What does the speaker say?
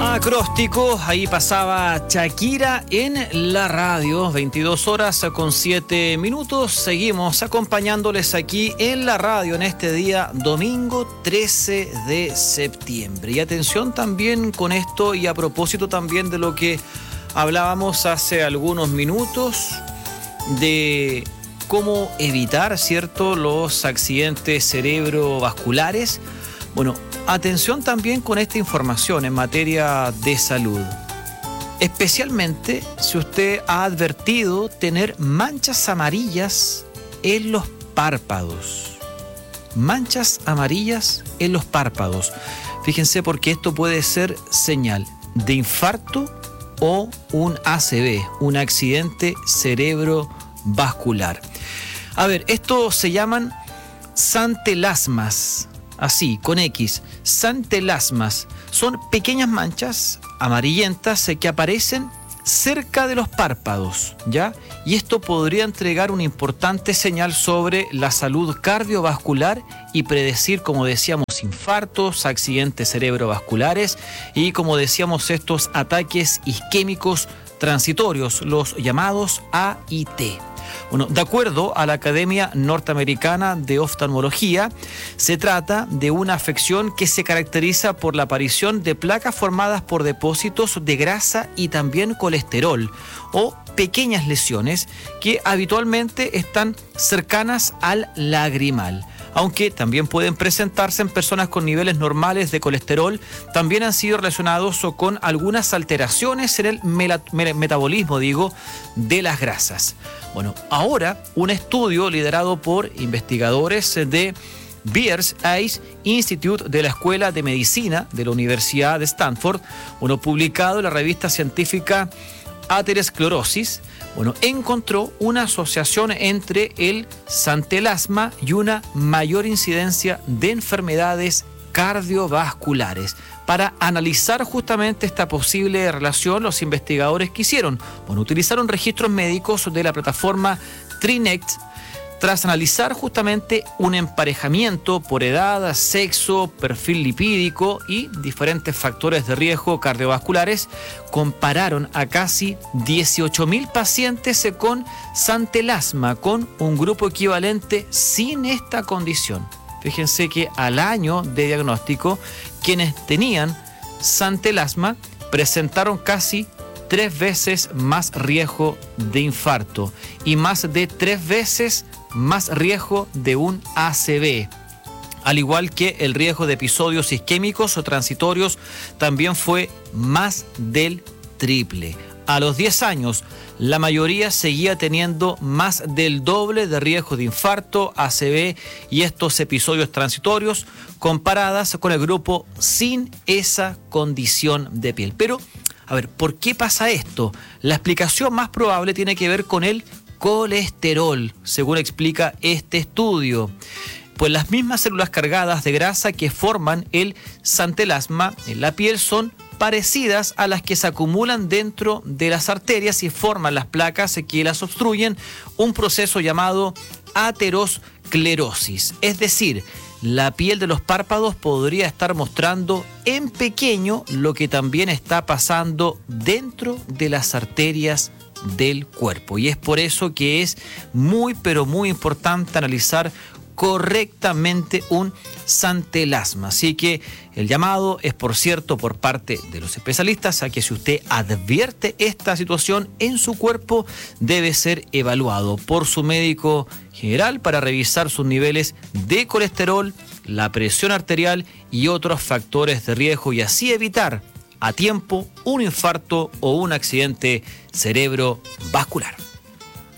Acróstico, ahí pasaba Shakira en la radio, 22 horas con 7 minutos. Seguimos acompañándoles aquí en la radio en este día, domingo 13 de septiembre. Y atención también con esto y a propósito también de lo que hablábamos hace algunos minutos, de cómo evitar, ¿cierto?, los accidentes cerebrovasculares. Bueno, atención también con esta información en materia de salud. Especialmente si usted ha advertido tener manchas amarillas en los párpados. Manchas amarillas en los párpados. Fíjense, porque esto puede ser señal de infarto o un ACV, un accidente cerebrovascular. A ver, esto se llaman santelasmas. Así, con X, santelasmas. Son pequeñas manchas amarillentas que aparecen cerca de los párpados, ¿ya? Y esto podría entregar una importante señal sobre la salud cardiovascular y predecir, como decíamos, infartos, accidentes cerebrovasculares y, como decíamos, estos ataques isquémicos transitorios, los llamados AIT. Bueno, de acuerdo a la Academia Norteamericana de Oftalmología, se trata de una afección que se caracteriza por la aparición de placas formadas por depósitos de grasa y también colesterol o pequeñas lesiones que habitualmente están cercanas al lagrimal. Aunque también pueden presentarse en personas con niveles normales de colesterol, también han sido relacionados con algunas alteraciones en el metabolismo, de las grasas. Bueno, ahora un estudio liderado por investigadores de Beers Eyes Institute de la Escuela de Medicina de la Universidad de Stanford, publicado en la revista científica Aterosclerosis, encontró una asociación entre el santelasma y una mayor incidencia de enfermedades cardiovasculares. Para analizar justamente esta posible relación, los investigadores que hicieron, utilizaron registros médicos de la plataforma TriNet, tras analizar justamente un emparejamiento por edad, sexo, perfil lipídico y diferentes factores de riesgo cardiovasculares. Compararon a casi 18,000 pacientes con santelasma con un grupo equivalente sin esta condición. Fíjense que al año de diagnóstico, quienes tenían santelasma presentaron casi 3 veces más riesgo de infarto y más de 3 veces más riesgo de un ACV. Al igual que el riesgo de episodios isquémicos o transitorios también fue más del triple. A los 10 años, la mayoría seguía teniendo más del doble de riesgo de infarto, ACV y estos episodios transitorios comparadas con el grupo sin esa condición de piel. Pero, a ver, ¿por qué pasa esto? La explicación más probable tiene que ver con el colesterol, según explica este estudio. Pues las mismas células cargadas de grasa que forman el santelasma en la piel son parecidas a las que se acumulan dentro de las arterias y forman las placas que las obstruyen, un proceso llamado aterosclerosis. Es decir, la piel de los párpados podría estar mostrando en pequeño lo que también está pasando dentro de las arterias del cuerpo. Y es por eso que es muy, pero muy importante analizar correctamente un santelasma. Así que el llamado es, por cierto, por parte de los especialistas a que si usted advierte esta situación en su cuerpo, debe ser evaluado por su médico general para revisar sus niveles de colesterol, la presión arterial y otros factores de riesgo y así evitar a tiempo un infarto o un accidente cerebrovascular.